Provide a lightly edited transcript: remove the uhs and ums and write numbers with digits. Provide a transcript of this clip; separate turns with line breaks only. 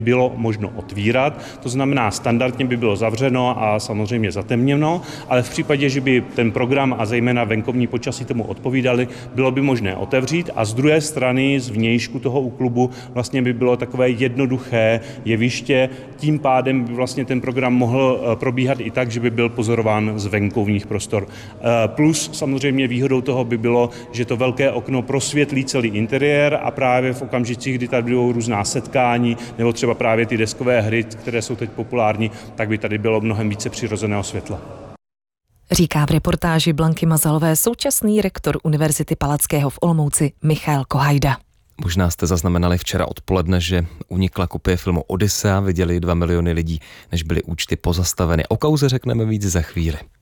bylo možno otvírat, to znamená standardně by bylo zavřeno a samozřejmě zatemněno, ale v případě, že by ten program a zejména venkovní počasí tomu odpovídali, bylo by možné otevřít a z druhé strany, z vnějšku toho úklubu vlastně by bylo takové jednoduché jeviště, tím pádem by vlastně ten program mohl probíhat i tak, že by byl pozorován z venkovních prostor. Plus samozřejmě výhodou toho by bylo, že to velké okno prosvětlí celý interiér a právě v okamžicích, kdy tady budou různá setkání nebo třeba právě ty deskové hry, které jsou teď populární, tak by tady bylo mnohem více přirozeného světla.
Říká v reportáži Blanky Mazalové současný rektor Univerzity Palackého v Olomouci Michal Kohajda.
Možná jste zaznamenali včera odpoledne, že unikla kopie filmu Odyssea, viděli 2 miliony lidí, než byly účty pozastaveny. O kauze řekneme víc za chvíli.